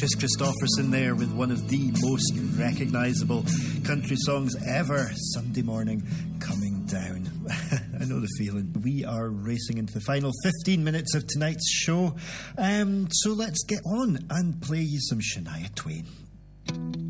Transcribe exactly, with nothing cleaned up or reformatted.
Kris Kristofferson there with one of the most recognisable country songs ever, Sunday Morning Coming Down. I know the feeling. We are racing into the final fifteen minutes of tonight's show, um, so let's get on and play you some Shania Twain.